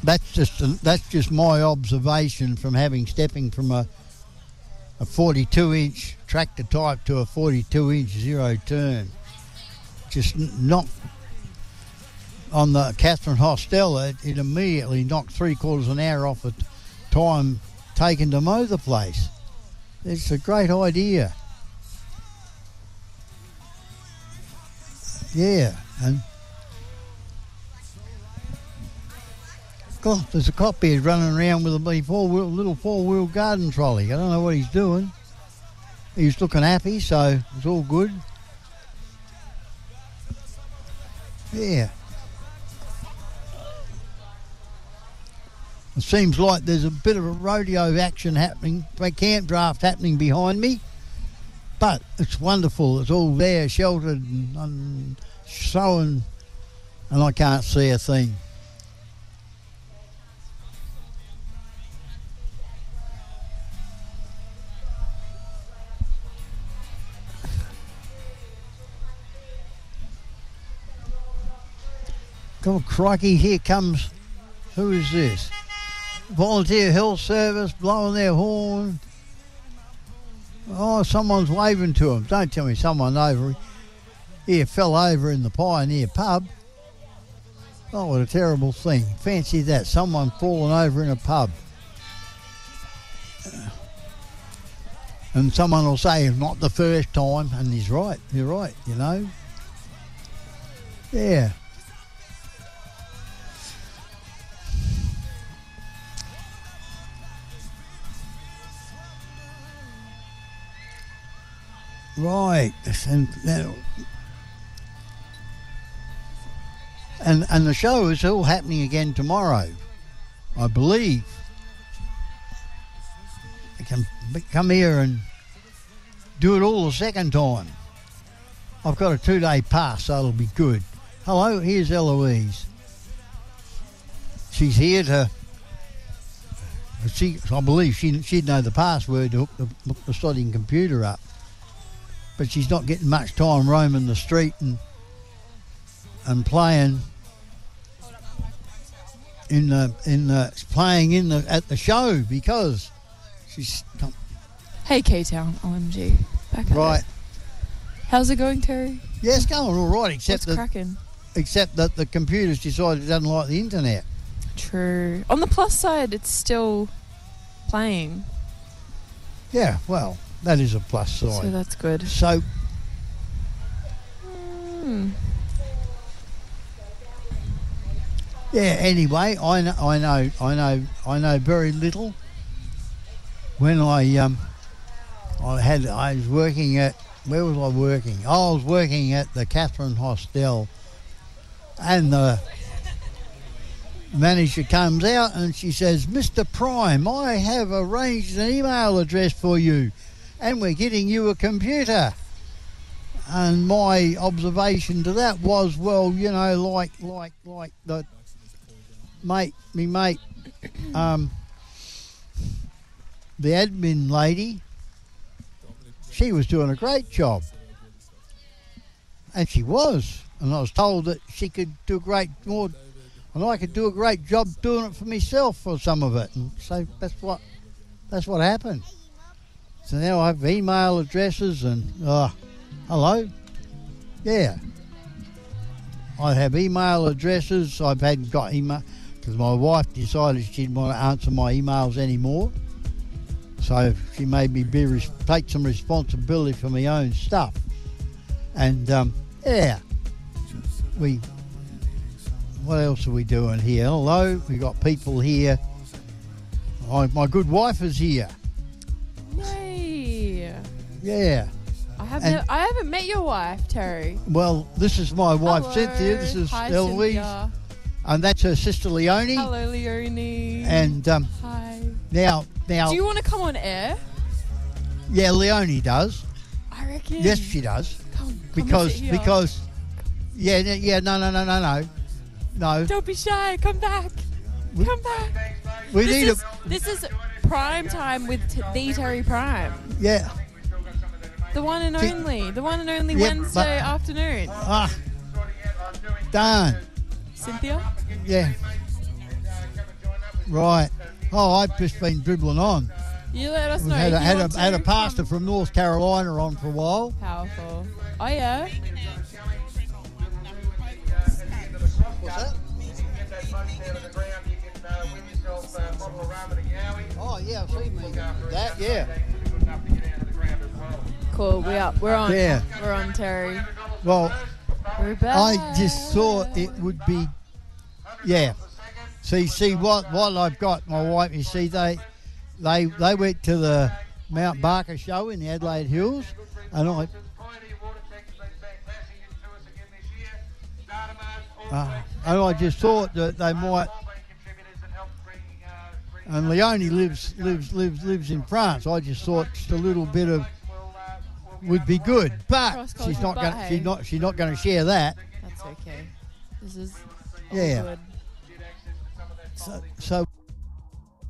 that's just my observation from stepping from a 42-inch tractor type to a 42-inch zero turn. Just not on the Catherine Hostel. It immediately knocked 3/4 an hour off the time taken to mow the place. It's a great idea. Yeah, and God, there's a copbeard running around with a little four-wheel garden trolley. I don't know what he's doing. He's looking happy, so it's all good. Yeah. It seems like there's a bit of a rodeo action happening, a camp draft happening behind me. But it's wonderful. It's all there, sheltered and showing, and I can't see a thing. God, crikey, here comes, who is this? Volunteer Health Service blowing their horn. Oh, someone's waving to them. Don't tell me someone over here fell over in the Pioneer pub. Oh, what a terrible thing. Fancy that, someone falling over in a pub. And someone will say, not the first time, and he's right, you're right, you know. Yeah. Right, and the show is all happening again tomorrow, I believe. I can come here and do it all the second time. I've got a 2-day pass, so it'll be good. Hello, here's Eloise. She's here to. I believe she'd know the password to hook the sodding computer up. But she's not getting much time roaming the street and playing at the show because she's. Hey, K-Town, OMG, back at right. It. How's it going, Terry? Yeah, it's going all right, except that the computer's decided it doesn't like the internet. True. On the plus side, it's still playing. Yeah, well. That is a plus side. So that's good. So, yeah. Anyway, I know very little. When I was working at, where was I working? I was working at the Catherine Hostel, and the manager comes out and she says, "Mr. Prime, I have arranged an email address for you. And we're getting you a computer." And my observation to that was, well, you know, like the mate, the admin lady, she was doing a great job, and she was. And I was told that she could do more, and I could do a great job doing it for myself for some of it. And so that's what happened. So now I have email addresses and, hello? Yeah. I have email addresses. I've got email, because my wife decided she didn't want to answer my emails anymore. So she made me take some responsibility for my own stuff. And, yeah. What else are we doing here? Hello, we got people here. My good wife is here. Yeah. I haven't met your wife, Terry. Well, this is my wife, Hello. Cynthia. This is Hi, Eloise. Cynthia. And that's her sister, Leonie. Hello, Leonie. And hi. Now. Do you want to come on air? Yeah, Leonie does. I reckon. Yes, she does. Come because. Yeah. No. Don't be shy. Come back. Come back. This is prime time with the Terry Prime. Yeah. The one and only Wednesday afternoon. Darn. Cynthia? Yeah. Right. Oh, I've just been dribbling on. You let us know. Had a pastor from North Carolina on for a while. Powerful. Oh, yeah. What's that? Oh, yeah, I've seen that, yeah. Cool, we're on. Yeah. We're on, Terry. Well, We're back. I just thought it would be, yeah. See what I've got, my wife, you see, they went to the Mount Barker show in the Adelaide Hills, and I just thought that they might. And Leonie lives in France. I just thought just a little bit of would be good, but she's not going to share that. That's okay. This is yeah. good. So